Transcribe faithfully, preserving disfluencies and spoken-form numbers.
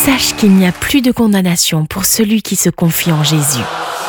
sache qu'il n'y a plus de condamnation pour celui qui se confie en Jésus.